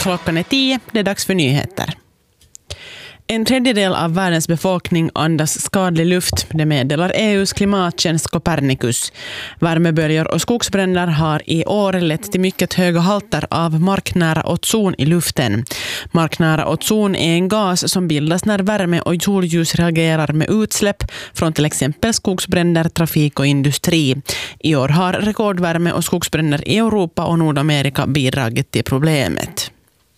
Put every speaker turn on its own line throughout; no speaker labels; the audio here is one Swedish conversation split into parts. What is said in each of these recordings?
Klockan är 10, det är dags för nyheter. En tredjedel av världens befolkning andas skadlig luft, det meddelar EUs klimattjänst Copernicus. Värmeböljor och skogsbränder har i år lett till mycket höga halter av marknära ozon i luften. Marknära ozon är en gas som bildas när värme och solljus reagerar med utsläpp från till exempel skogsbränder, trafik och industri. I år har rekordvärme och skogsbränder i Europa och Nordamerika bidragit till problemet.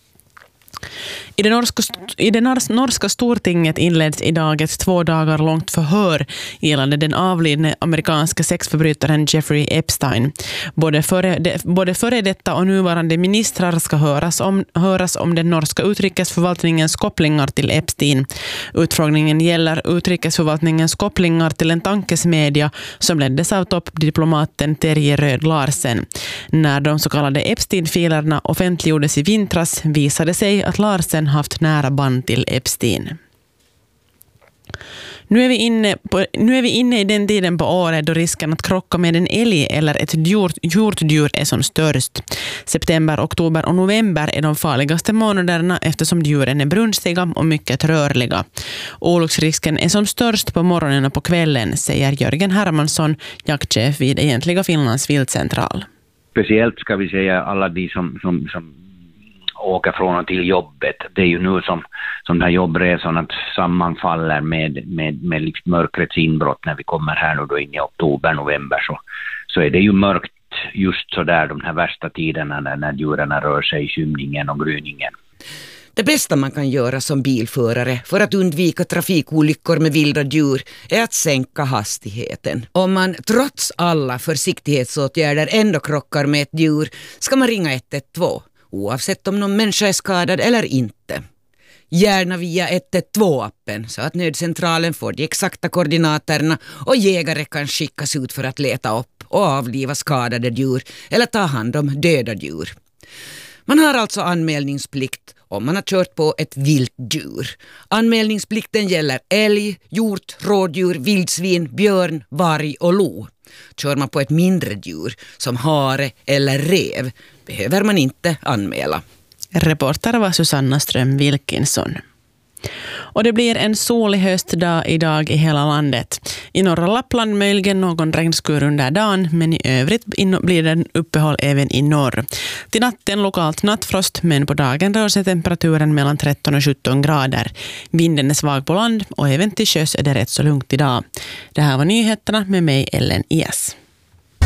I det norska stortinget inleds idag ett 2 dagar långt förhör gällande den avlidne amerikanska sexförbrytaren Jeffrey Epstein. Både före detta och nuvarande ministrar ska höras om den norska utrikesförvaltningens kopplingar till Epstein. Utfrågningen gäller utrikesförvaltningens kopplingar till en tankesmedja som leddes av toppdiplomaten Terje Röd Larsen. När de så kallade Epstein-filerna offentliggjordes i vintras visade sig att Larsen haft nära band till Epstein. Nu är vi inne i den tiden på året då risken att krocka med en älg eller ett hjortdjur är som störst. September, oktober och november är de farligaste månaderna eftersom djuren är brunstiga och mycket rörliga. Olycksrisken är som störst på morgonen och på kvällen, säger Jörgen Hermansson, jaktchef vid Egentliga Finlands viltcentral.
Speciellt ska vi säga alla de som åker från och till jobbet. Det är ju nu som den här jobbresan sammanfaller med liksom mörkrets inbrott när vi kommer här nu då in i oktober, november så är det ju mörkt just så där de här värsta tiderna när djuren rör sig i skymningen och gryningen.
Det bästa man kan göra som bilförare för att undvika trafikolyckor med vilda djur är att sänka hastigheten. Om man trots alla försiktighetsåtgärder ändå krockar med ett djur ska man ringa 112. Oavsett om någon människa är skadad eller inte. Gärna via 112-appen så att nödcentralen får de exakta koordinaterna och jägare kan skickas ut för att leta upp och avliva skadade djur eller ta hand om döda djur. Man har alltså anmälningsplikt om man har kört på ett vilt djur. Anmälningsplikten gäller älg, hjort, rådjur, vildsvin, björn, varg och lo. Kör man på ett mindre djur som hare eller rev behöver man inte anmäla.
Reporter var Susanna Ström Wilkinson. Och det blir en solig höstdag idag i hela landet. I norra Lappland möjligen någon regnskur under dagen, men i övrigt blir det uppehåll även i norr. Till natten lokalt nattfrost, men på dagen rör sig temperaturen mellan 13 och 17 grader. Vinden är svag på land och även till sjöss är det rätt så lugnt idag. Det här var nyheterna med mig, Ellen Ias.